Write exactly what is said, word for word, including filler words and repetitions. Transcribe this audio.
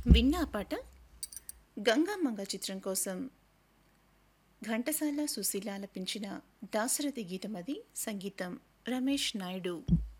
విన్న ఆ పాట గంగామంగ చిత్రం కోసం ఘంటసాల సుశీల ఆలపించిన దాశరథి గీతం. అది సంగీతం రమేష్ నాయుడు.